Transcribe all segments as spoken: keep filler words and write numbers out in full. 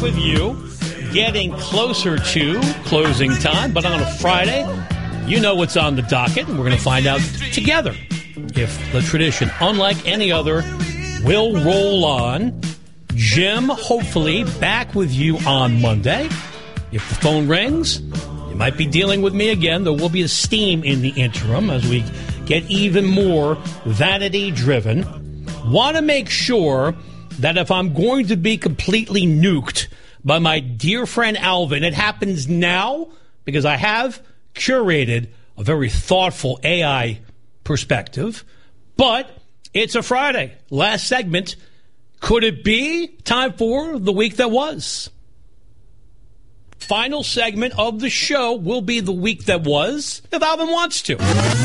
with you, getting closer to closing time, but on a Friday, you know what's on the docket, and we're going to find out together if the tradition, unlike any other, will roll on. Jim, hopefully, back with you on Monday. If the phone rings, you might be dealing with me again. There will be a steam in the interim as we get even more vanity-driven. Want to make sure that if I'm going to be completely nuked by my dear friend Alvin, it happens now because I have curated a very thoughtful A I perspective. But it's a Friday. Last segment. Could it be time for the week that was? Final segment of the show will be the week that was, if Alvin wants to.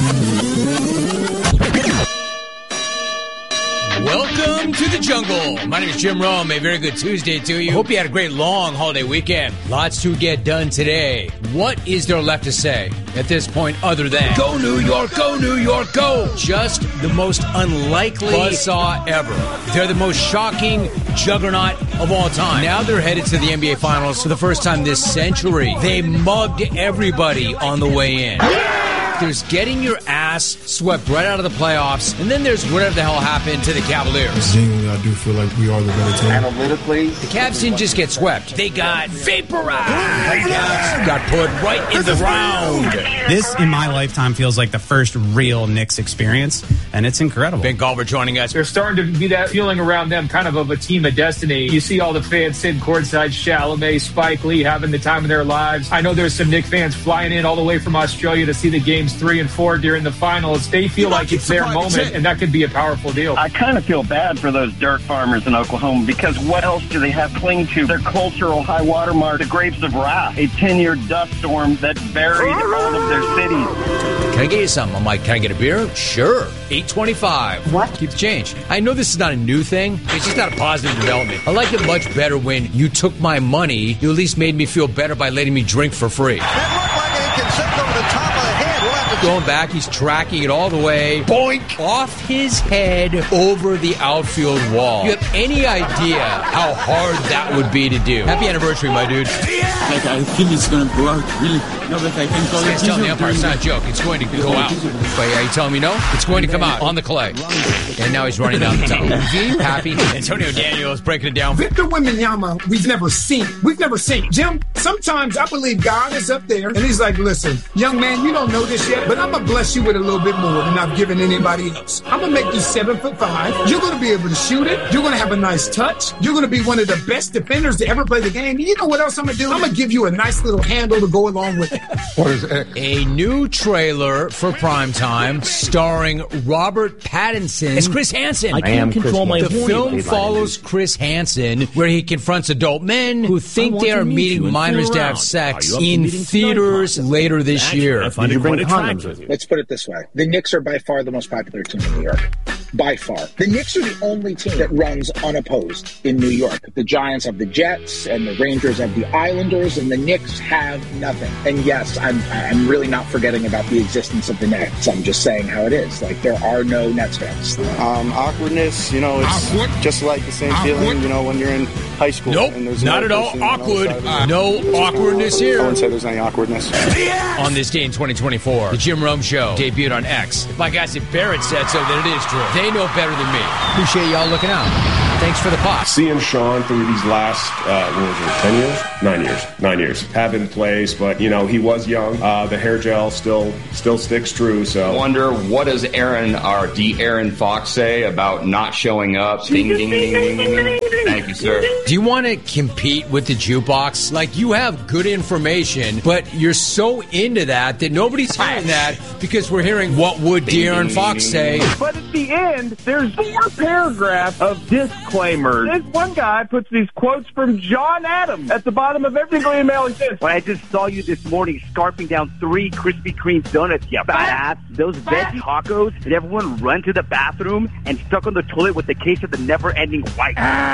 Welcome to the jungle. My name is Jim Rome. A very good Tuesday to you. Hope you had a great long holiday weekend. Lots to get done today. What is there left to say at this point other than go New York, go New York, go? Just the most unlikely buzzsaw ever. They're the most shocking juggernaut of all time. Now they're headed to the N B A Finals for the first time this century. They mugged everybody on the way in. There's getting your ass swept right out of the playoffs, and then there's whatever the hell happened to the Cavaliers. Genuinely, I do feel like we are the better team. Analytically, the Cavs didn't just get swept. They got vaporized. Got put right in the round. This, in my lifetime, feels like the first real Knicks experience, and it's incredible. Ben Galver joining us. There's starting to be that feeling around them, kind of of a team of destiny. You see all the fans sitting courtside, Chalamet, Spike Lee having the time of their lives. I know there's some Knicks fans flying in all the way from Australia to see the games three and four during the finals. They feel like it's their moment, and that could be a powerful deal. I kind of feel bad for those dirt farmers in Oklahoma because what else do they have cling to? Their cultural high water mark, the Grapes of Wrath, a ten-year dust storm that buried all of their cities. Can I get you something? I'm like, can I get a beer? Sure. eight twenty-five. What? Keep the change. I know this is not a new thing. It's just not a positive development. I like it much better when you took my money. You at least made me feel better by letting me drink for free. that looked like it can send over the top of the head. We'll have to Going back, he's tracking it all the way. Boink! Off his head over the outfield wall. You have any idea how hard that would be to do? Happy anniversary, my dude. Like, I feel it's going to go out, really. No, but I can call This it. guy's telling the umpire it's not a joke. It's going to go out. Wait, are you telling me no? It's going to come out on the clay. And now he's running down the tunnel. V, happy. Antonio Daniels breaking it down. Victor Wembanyama, we've never seen. We've never seen. Jim, sometimes I believe God is up there, and he's like, listen, young man, you don't know this yet, but I'm going to bless you with a little bit more than I've given anybody else. I'm going to make you seven foot five. You're going to be able to shoot it. You're going to have a nice touch. You're going to be one of the best defenders to ever play the game. You know what else I'm going to do? I'm going to give you a nice little handle to go along with it. What is it? A new trailer for primetime starring Robert Pattinson as Chris Hansen. I can't control my The horny film body. follows Chris Hansen, where he confronts adult men who think want they to are meet meeting you and minors fool to have around. sex Are you up to in meeting tonight, theaters possibly? later this Actually, year. I find Did you it bring quite condoms attractive. with you? Let's put it this way. The Knicks are by far the most popular team in New York. By far. The Knicks are the only team that runs unopposed in New York. The Giants have the Jets, and the Rangers have the Islanders, and the Knicks have nothing. And yes, I'm I'm really not forgetting about the existence of the Nets. I'm just saying how it is. Like, there are no Nets fans. Um, awkwardness, you know, it's Awkward. just like the same Awkward. feeling, you know, when you're in high school. Nope, and there's not another at all person on the other awkward. side of the- Uh, no awkwardness I here. wouldn't say there's any awkwardness. On this day in twenty twenty-four, the Jim Rome Show debuted on X. If my guy said Barrett said so, then it is true. They know better than me. Appreciate y'all looking out. Thanks for the pop. Seeing Sean through these last, uh, what was it, ten years? Nine years. Nine years. Have been plays, but, you know, he was young. Uh, the hair gel still still sticks true, so. Wonder, what does Aaron, or De'Aaron Fox say about not showing up? Ding, ding, ding, ding, ding, ding. Thank you, sir. Do you want to compete with the jukebox? Like, you have good information, but you're so into that that nobody's hearing that because we're hearing what would De'Aaron Fox say. But at the end, there's four paragraphs of disclaimers. This one guy puts these quotes from John Adams at the bottom of every single email. He says, When I just saw you this morning scarfing down three Krispy Kreme donuts, you fat ass. Those veggie tacos, did everyone run to the bathroom and stuck on the toilet with the case of the never-ending white?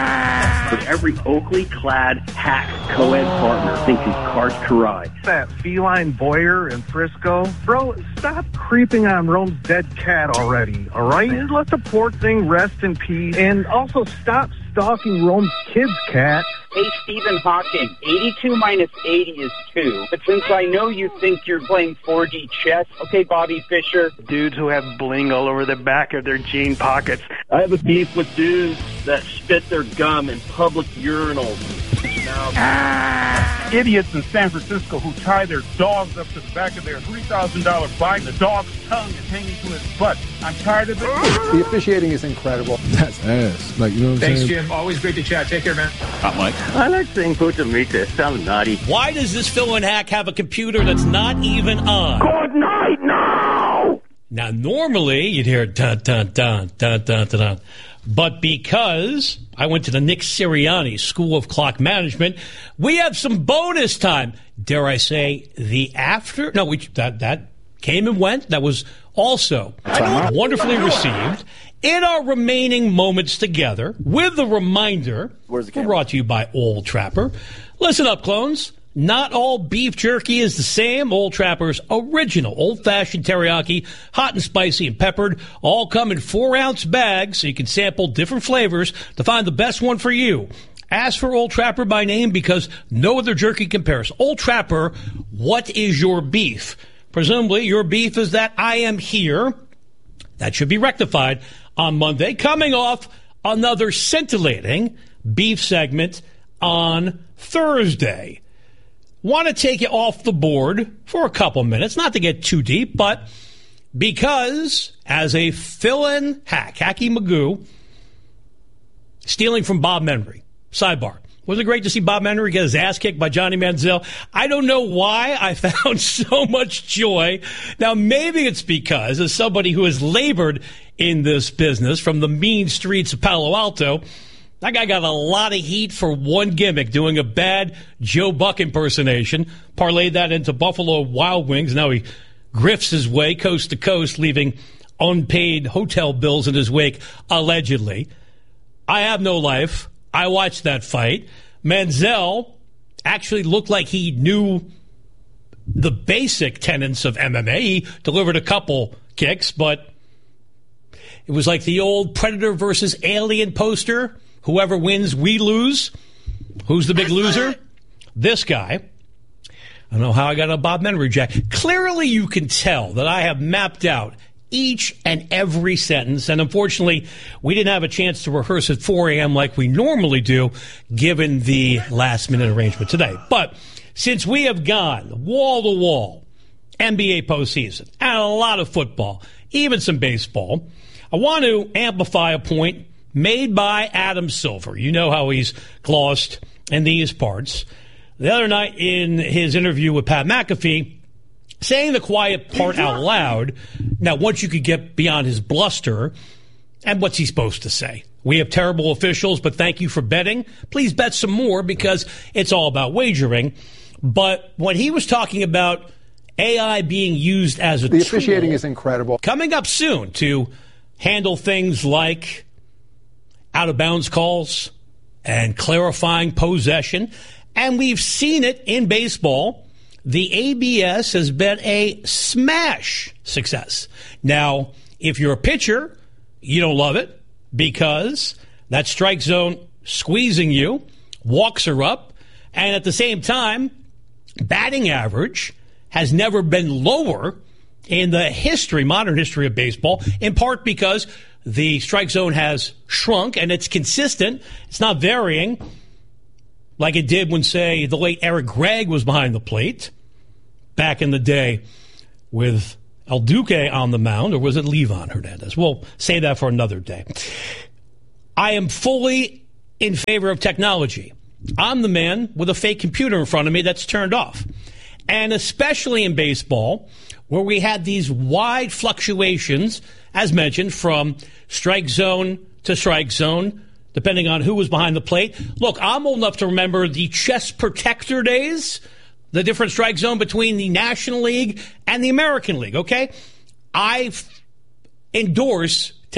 But every Oakley-clad hack co-ed partner thinks he's Cart Karai. That feline Boyer in Frisco. Bro, stop creeping on Rome's dead cat already, all right? Just let the poor thing rest in peace. And also stop stalking Rome's kids, Cat. Hey, Stephen Hawking, eighty-two minus eighty is two. But since I know you think you're playing four D chess, okay, Bobby Fischer. Dudes who have bling all over the back of their jean pockets. I have a beef with dudes that spit their gum in public urinals. Ah! Idiots in San Francisco who tie their dogs up to the back of their three thousand dollars bike. The dog's tongue is hanging to his butt. I'm tired of it. The officiating is incredible. That's ass. Like, you know what I'm Thanks, saying? Jim. Always great to chat. Take care, man. Hot Mike. I like saying puta mita. It sounds naughty. Why does this fill-in hack have a computer that's not even on? Good night now! Now, normally you'd hear dun dun dun dun dun dun dun. But because I went to the Nick Sirianni School of Clock Management, we have some bonus time. Dare I say the after? No, we, that that came and went. That was also wonderfully received. In our remaining moments together, with the reminder, we're brought to you by Old Trapper. Listen up, clones. Not all beef jerky is the same. Old Trapper's original old-fashioned teriyaki, hot and spicy and peppered, all come in four-ounce bags so you can sample different flavors to find the best one for you. Ask for Old Trapper by name because no other jerky compares. Old Trapper, what is your beef? Presumably your beef is that I am here. That should be rectified on Monday. Coming off another scintillating beef segment on Thursday. Want to take you off the board for a couple minutes, not to get too deep, but because as a fill-in hack, Hacky Magoo, stealing from Bob Menery. Sidebar. Was it great to see Bob Menery get his ass kicked by Johnny Manziel? I don't know why I found so much joy. Now, maybe it's because, as somebody who has labored in this business from the mean streets of Palo Alto, that guy got a lot of heat for one gimmick, doing a bad Joe Buck impersonation, parlayed that into Buffalo Wild Wings. Now he grifts his way coast to coast, leaving unpaid hotel bills in his wake, allegedly. I have no life. I watched that fight. Manziel actually looked like he knew the basic tenets of M M A. He delivered a couple kicks, but it was like the old Predator versus Alien poster. Whoever wins, we lose. Who's the big loser? This guy. I don't know how I got a Bob Menery jack. Clearly you can tell that I have mapped out each and every sentence, and unfortunately we didn't have a chance to rehearse at four a.m. like we normally do, given the last-minute arrangement today. But since we have gone wall-to-wall, N B A postseason, and a lot of football, even some baseball, I want to amplify a point made by Adam Silver. You know how he's glossed in these parts. The other night in his interview with Pat McAfee, saying the quiet part out loud. Now, once you could get beyond his bluster, and what's he supposed to say? We have terrible officials, but thank you for betting. Please bet some more because it's all about wagering. But when he was talking about A I being used as a the tool, officiating is incredible. Coming up soon to handle things like out-of-bounds calls and clarifying possession. And we've seen it in baseball. The A B S has been a smash success. Now, if you're a pitcher, you don't love it because that strike zone squeezing you, walks are up, and at the same time, batting average has never been lower in the history, modern history of baseball, in part because the strike zone has shrunk and it's consistent. It's not varying like it did when, say, the late Eric Gregg was behind the plate back in the day with El Duque on the mound, or was it Levon Hernandez? We'll say that for another day. I am fully in favor of technology. I'm the man with a fake computer in front of me that's turned off. And especially in baseball, where we had these wide fluctuations, as mentioned, from strike zone to strike zone, depending on who was behind the plate. Look, I'm old enough to remember the chest protector days, the different strike zone between the National League and the American League, okay? I endorse